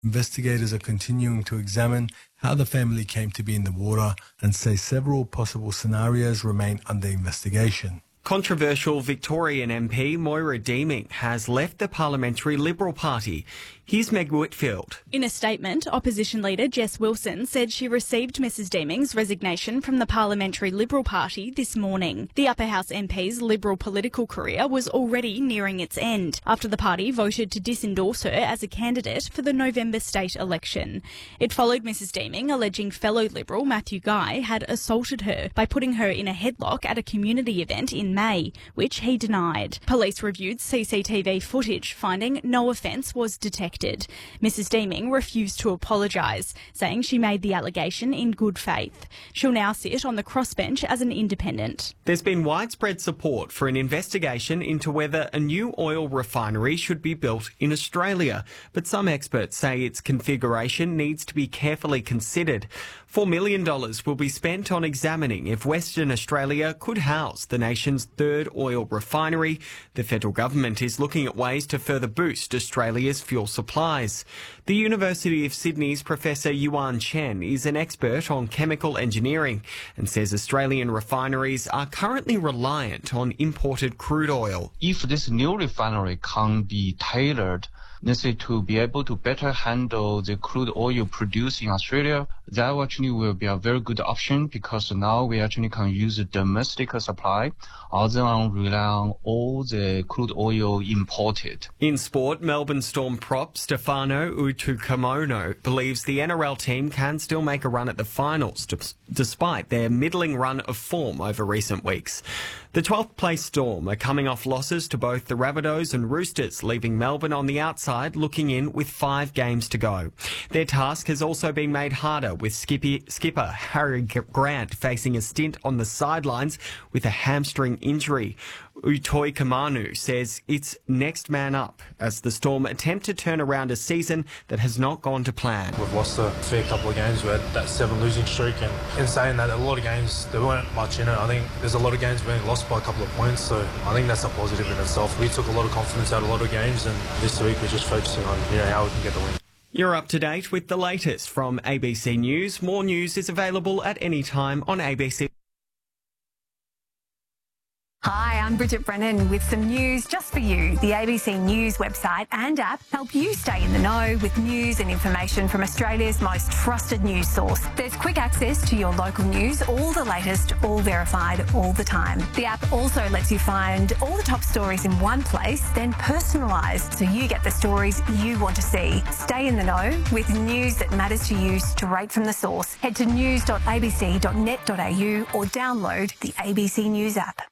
Investigators are continuing to examine how the family came to be in the water and say several possible scenarios remain under investigation. Controversial Victorian MP Moira Deeming has left the Parliamentary Liberal Party. Here's Meg Whitfield. In a statement, opposition leader Jess Wilson said she received Mrs Deeming's resignation from the Parliamentary Liberal Party this morning. The Upper House MP's Liberal political career was already nearing its end after the party voted to disendorse her as a candidate for the November state election. It followed Mrs Deeming alleging fellow Liberal Matthew Guy had assaulted her by putting her in a headlock at a community event in May, which he denied. Police reviewed CCTV footage, finding no offence was detected. Mrs Deeming refused to apologise, saying she made the allegation in good faith. She'll now sit on the crossbench as an independent. There's been widespread support for an investigation into whether a new oil refinery should be built in Australia, but some experts say its configuration needs to be carefully considered. $4 million will be spent on examining if Western Australia could house the nation's third oil refinery. The federal government is looking at ways to further boost Australia's fuel supplies. The University of Sydney's Professor Yuan Chen is an expert on chemical engineering and says Australian refineries are currently reliant on imported crude oil. If this new refinery can be tailored, let's say, to be able to better handle the crude oil produced in Australia, that actually will be a very good option, because now we actually can use a domestic supply other than rely on all the crude oil imported. In sport, Melbourne Storm prop Stefano Utoikamanu believes the NRL team can still make a run at the finals despite their middling run of form over recent weeks. The 12th place Storm are coming off losses to both the Rabbitohs and Roosters, leaving Melbourne on the outside looking in with 5 games to go. Their task has also been made harder, with skipper Harry Grant facing a stint on the sidelines with a hamstring injury. Utoikamanu says it's next man up as the Storm attempt to turn around a season that has not gone to plan. We've lost a fair couple of games. We had that 7 losing streak, and in saying that, a lot of games, there weren't much in it. I think there's a lot of games being lost by a couple of points, so I think that's a positive in itself. We took a lot of confidence out of a lot of games, and this week we're just focusing on how we can get the win. You're up to date with the latest from ABC News. More news is available at any time on ABC. Hi, I'm Bridget Brennan with some news just for you. The ABC News website and app help you stay in the know with news and information from Australia's most trusted news source. There's quick access to your local news, all the latest, all verified, all the time. The app also lets you find all the top stories in one place, then personalised, so you get the stories you want to see. Stay in the know with news that matters to you straight from the source. Head to news.abc.net.au or download the ABC News app.